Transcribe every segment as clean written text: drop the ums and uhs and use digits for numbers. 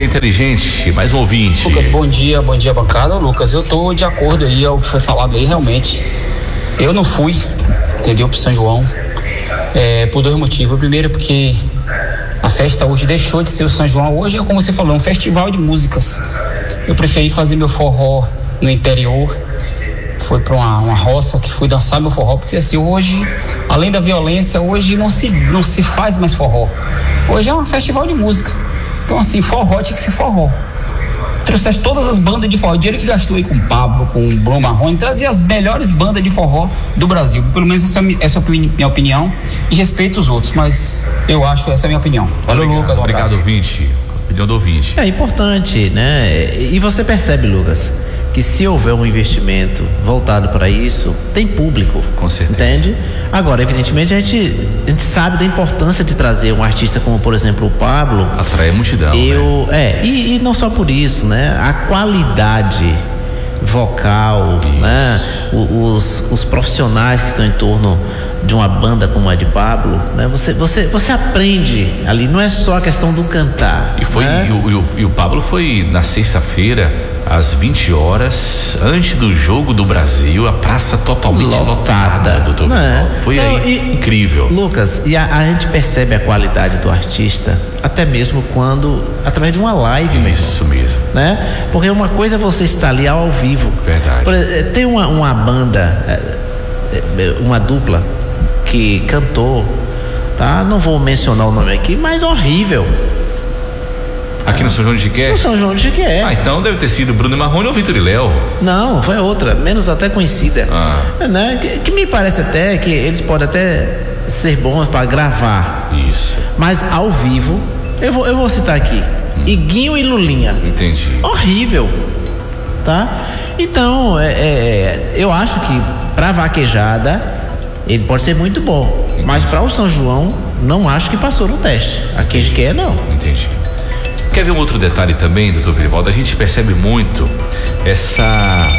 inteligente, mais um ouvinte. Lucas, bom dia bancada. Lucas, eu tô de acordo aí, é o que foi falado aí, realmente. Eu não fui, entendeu, pro São João, por dois motivos. O primeiro, porque a festa hoje deixou de ser o São João. Hoje é, como você falou, um festival de músicas. Eu preferi fazer meu forró no interior. Foi para uma roça que fui dançar meu forró, porque assim, hoje, além da violência, hoje não se faz mais forró. Hoje é um festival de música. Então assim, forró tinha que ser forró. Trouxesse todas as bandas de forró, o dinheiro que gastou aí com o Pablo, com o Bruno Marrone, trazia as melhores bandas de forró do Brasil. Pelo menos essa é a minha opinião, e respeito os outros, mas eu acho, essa é a minha opinião. Valeu, Lucas. Obrigado, ouvinte. Opinião do ouvinte. É importante, né? E você percebe, Lucas, que se houver um investimento voltado para isso, tem público. Com certeza. Entende? Agora, evidentemente, a gente sabe da importância de trazer um artista como, por exemplo, o Pablo. Atrai a multidão. E não só por isso, né? A qualidade vocal, né? Os profissionais que estão em torno de uma banda como a de Pablo, né? Você aprende ali, não é só a questão do cantar. E o Pablo foi na sexta-feira, às 20 horas, antes do jogo do Brasil, a praça totalmente lotada, doutor. Foi incrível. Lucas, e a gente percebe a qualidade do artista, até mesmo quando, através de uma live mesmo. Isso mesmo. Né? Porque uma coisa é você estar ali ao vivo. Verdade. Tem uma banda, uma dupla que cantou, tá? Não vou mencionar o nome aqui, mas horrível. Aqui no São João de Jiquié? No São João de Jiquié. Então deve ter sido Bruno Marrone ou Vitor e Léo. Não, foi outra, menos até conhecida. Né? Que me parece até que eles podem até ser bons para gravar. Isso. Mas ao vivo, eu vou citar aqui, Iguinho e Lulinha. Entendi. Horrível, tá? Então, eu acho que pra vaquejada ele pode ser muito bom. Entendi. Mas para o São João, não acho que passou no teste. Aqui a gente quer, não. Entendi. Quer ver um outro detalhe também, doutor Verivaldo? A gente percebe muito essa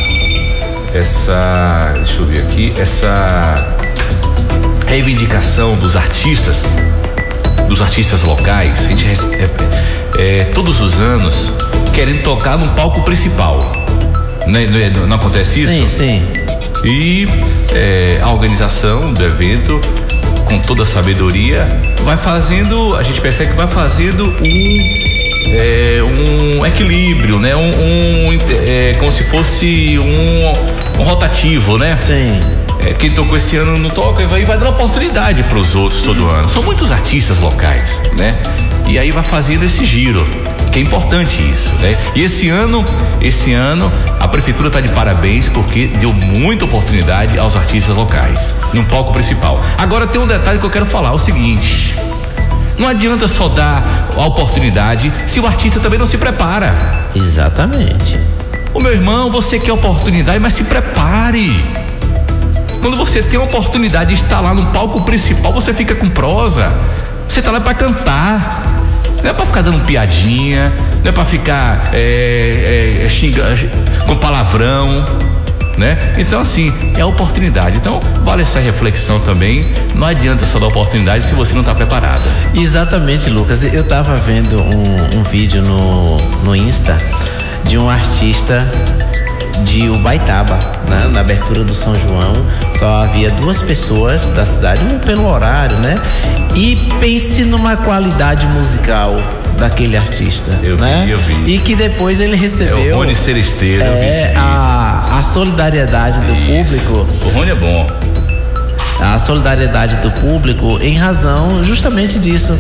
deixa eu ver aqui, essa reivindicação dos artistas locais. A gente todos os anos querendo tocar num palco principal. Não acontece isso? Sim. E a organização do evento, com toda a sabedoria, vai fazendo, a gente percebe que vai fazendo um equilíbrio, né? Como se fosse um rotativo, né? Sim. Quem tocou esse ano não toca, vai dando oportunidade para os outros todo ano. São muitos artistas locais, né? E aí vai fazendo esse giro, que é importante isso, né? E esse ano a prefeitura está de parabéns, porque deu muita oportunidade aos artistas locais no palco principal. Agora tem um detalhe que eu quero falar, o seguinte: não adianta só dar a oportunidade se o artista também não se prepara. Exatamente. Ô meu irmão, você quer oportunidade, mas se prepare. Quando você tem a oportunidade de estar lá no palco principal, você fica com prosa. Você tá lá pra cantar. Não é pra ficar dando piadinha, não é pra ficar xingando com palavrão, né? Então assim, é oportunidade. Então vale essa reflexão também. Não adianta só dar oportunidade se você não tá preparado. Exatamente, Lucas. Eu tava vendo um vídeo no Insta de um artista de Ubaitaba, né? Na abertura do São João, só havia 2 pessoas da cidade, um pelo horário, né? E pense numa qualidade musical daquele artista. Eu vi. E que depois ele recebeu. O Rony Seresteiro, eu vi esse vídeo. A solidariedade do público. O Rony é bom. A solidariedade do público em razão justamente disso.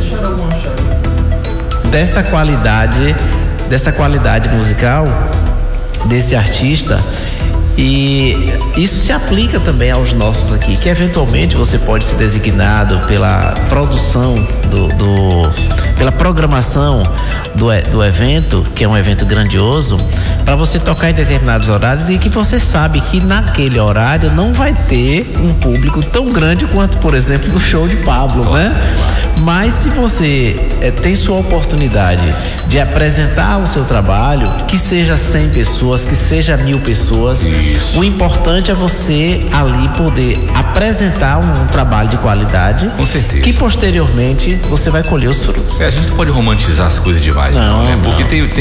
Dessa qualidade musical desse artista. E isso se aplica também aos nossos aqui, que eventualmente você pode ser designado pela produção pela programação do evento, que é um evento grandioso, para você tocar em determinados horários e que você sabe que naquele horário não vai ter um público tão grande quanto, por exemplo, do show de Pablo, né? Mas se você tem sua oportunidade de apresentar o seu trabalho, que seja 100 pessoas, que seja 1000 pessoas, isso. O importante é você ali poder apresentar um trabalho de qualidade, com certeza, que posteriormente você vai colher os frutos. A gente não pode romantizar as coisas demais, não, né? Porque tem